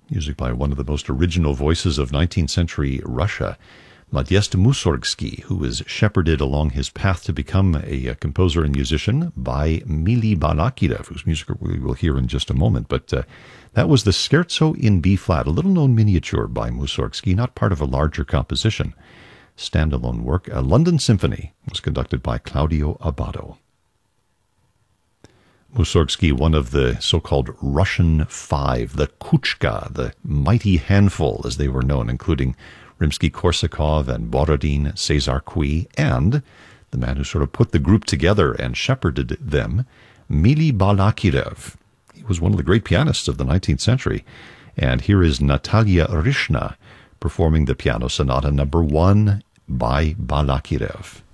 music by one of the most original voices of 19th century Russia, Modest Mussorgsky, who was shepherded along his path to become a composer and musician by Mili Balakirev, whose music we will hear in just a moment. But that was the Scherzo in B-flat, a little-known miniature by Mussorgsky, not part of a larger composition. Standalone work. A London Symphony was conducted by Claudio Abbado. Mussorgsky, one of the so-called Russian Five, the Kuchka, the mighty handful as they were known, including Rimsky-Korsakov and Borodin, César Cui, and the man who sort of put the group together and shepherded them, Mili Balakirev. He was one of the great pianists of the 19th century. And here is Natalia Rishna performing the Piano Sonata No. 1 by Balakirev.